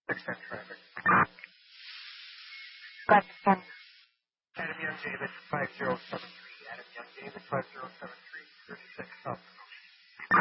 610 traffic. Question. Adam Young David 5073. Adam Young David 5073, 36 South.